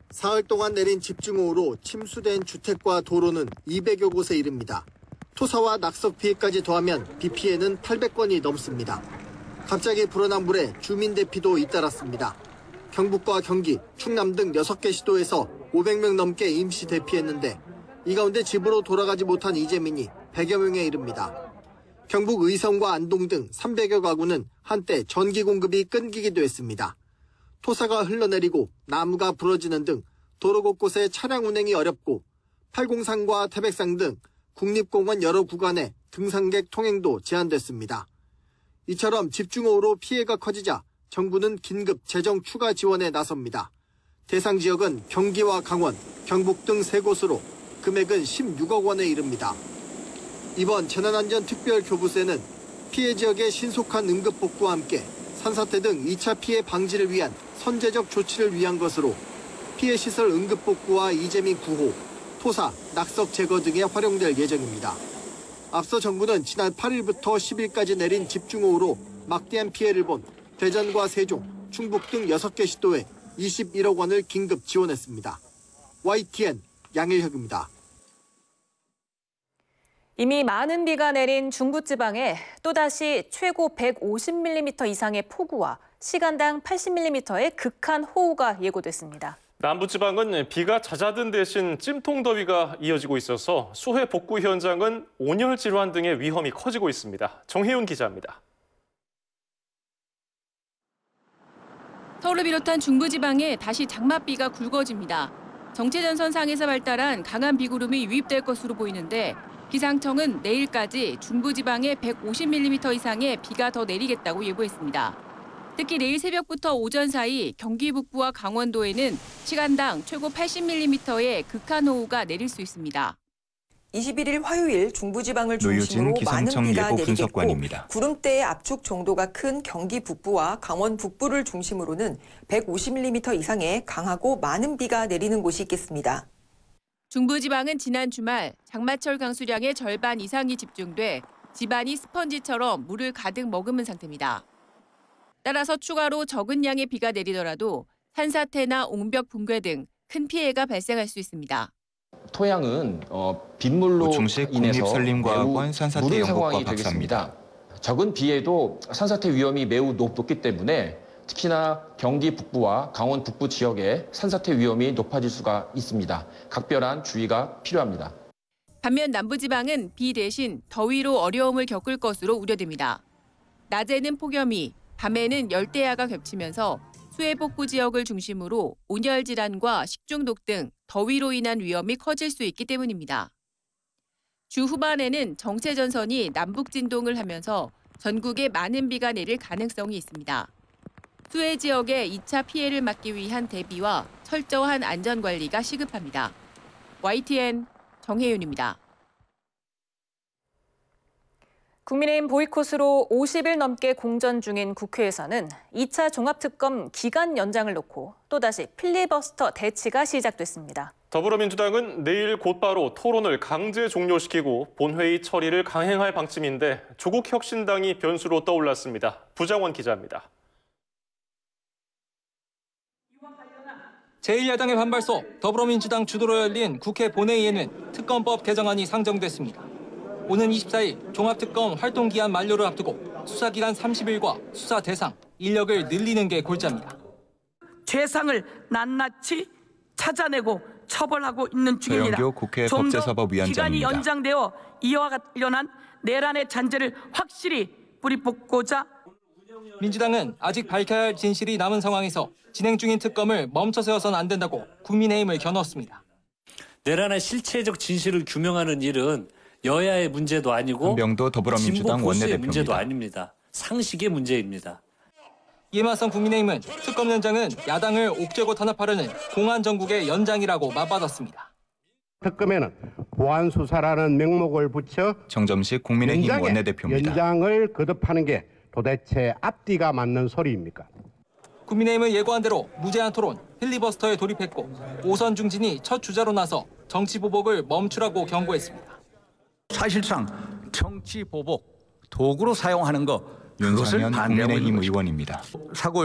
사흘 동안 내린 집중호우로 침수된 주택과 도로는 200여 곳에 이릅니다. 토사와 낙석 피해까지 더하면 비 피해는 800건이 넘습니다. 갑자기 불어난 물에 주민 대피도 잇따랐습니다. 경북과 경기, 충남 등 6개 시도에서 500명 넘게 임시 대피했는데 이 가운데 집으로 돌아가지 못한 이재민이 100여 명에 이릅니다. 경북 의성과 안동 등 300여 가구는 한때 전기 공급이 끊기기도 했습니다. 토사가 흘러내리고 나무가 부러지는 등 도로 곳곳에 차량 운행이 어렵고 팔공산과 태백산 등 국립공원 여러 구간에 등산객 통행도 제한됐습니다. 이처럼 집중호우로 피해가 커지자 정부는 긴급 재정 추가 지원에 나섭니다. 대상 지역은 경기와 강원, 경북 등 3곳으로 금액은 16억 원에 이릅니다. 이번 재난안전특별교부세는 피해 지역의 신속한 응급복구와 함께 산사태 등 2차 피해 방지를 위한 선제적 조치를 위한 것으로 피해 시설 응급복구와 이재민 구호, 토사, 낙석 제거 등에 활용될 예정입니다. 앞서 정부는 지난 8일부터 10일까지 내린 집중호우로 막대한 피해를 본 대전과 세종, 충북 등 6개 시도에 21억 원을 긴급 지원했습니다. YTN 양일혁입니다. 이미 많은 비가 내린 중부지방에 또다시 최고 150mm 이상의 폭우와 시간당 80mm의 극한 호우가 예고됐습니다. 남부지방은 비가 잦아든 대신 찜통더위가 이어지고 있어서 수해 복구 현장은 온열 질환 등의 위험이 커지고 있습니다. 정혜윤 기자입니다. 서울을 비롯한 중부지방에 다시 장맛비가 굵어집니다. 정체전선상에서 발달한 강한 비구름이 유입될 것으로 보이는데 기상청은 내일까지 중부지방에 150mm 이상의 비가 더 내리겠다고 예보했습니다. 특히 내일 새벽부터 오전 사이 경기 북부와 강원도에는 시간당 최고 80mm의 극한 호우가 내릴 수 있습니다. 21일 화요일 중부지방을 중심으로 많은 비가 내리겠고 구름대의 압축 정도가 큰 경기 북부와 강원 북부를 중심으로는 150mm 이상의 강하고 많은 비가 내리는 곳이 있겠습니다. 중부지방은 지난 주말 장마철 강수량의 절반 이상이 집중돼 집안이 스펀지처럼 물을 가득 머금은 상태입니다. 따라서 추가로 적은 양의 비가 내리더라도 산사태나 옹벽 붕괴 등 큰 피해가 발생할 수 있습니다. 토양은 빗물로 인해서 국립산림과학원 산사태 연구과 박사입니다. 적은 비에도 산사태 위험이 매우 높기 때문에 특히나 경기 북부와 강원 북부 지역에 산사태 위험이 높아질 수가 있습니다. 각별한 주의가 필요합니다. 반면 남부지방은 비 대신 더위로 어려움을 겪을 것으로 우려됩니다. 낮에는 폭염이, 밤에는 열대야가 겹치면서 수해 복구 지역을 중심으로 온열 질환과 식중독 등 더위로 인한 위험이 커질 수 있기 때문입니다. 주 후반에는 정체전선이 남북 진동을 하면서 전국에 많은 비가 내릴 가능성이 있습니다. 수해 지역의 2차 피해를 막기 위한 대비와 철저한 안전관리가 시급합니다. YTN 정혜윤입니다. 국민의힘 보이콧으로 50일 넘게 공전 중인 국회에서는 2차 종합특검 기간 연장을 놓고 또다시 필리버스터 대치가 시작됐습니다. 더불어민주당은 내일 곧바로 토론을 강제 종료시키고 본회의 처리를 강행할 방침인데 조국혁신당이 변수로 떠올랐습니다. 부장원 기자입니다. 제1야당의 반발소 더불어민주당 주도로 열린 국회 본회의에는 특검법 개정안이 상정됐습니다. 오는 24일 종합특검 활동기한 만료를 앞두고 수사기간 30일과 수사 대상, 인력을 늘리는 게 골자입니다. 죄상을 낱낱이 찾아내고 처벌하고 있는 중입니다. 국회 좀 더 법제사법위원장입니다. 기간이 연장되어 이와 관련한 내란의 잔재를 확실히 뿌리뽑고자 민주당은 아직 밝혀야 할 진실이 남은 상황에서 진행 중인 특검을 멈춰 세워서는 안 된다고 국민의힘을 겨누었습니다. 내란의 실체적 진실을 규명하는 일은 여야의 문제도 아니고 한병도 더불어민주당 원내대표입니다. 문제도 아닙니다. 상식의 문제입니다. 이에 맞선 국민의힘은 특검 연장은 야당을 옥죄고 탄압하려는 공안 정국의 연장이라고 맞받았습니다. 특검에는 보안 수사라는 명목을 붙여 정점식 국민의힘 원내대표입니다. 연장을 거듭하는 게 도대체 앞뒤가 맞는 소리입니까? 국민의힘은 예고한 대로 무제한 토론, 필리버스터에 돌입했고 오선 중진이 첫 주자로 나서 정치 보복을 멈추라고 경고했습니다. 사실상 정치 보복 도구로 사용하는 거 윤석열 국민의힘 의원입니다. 사고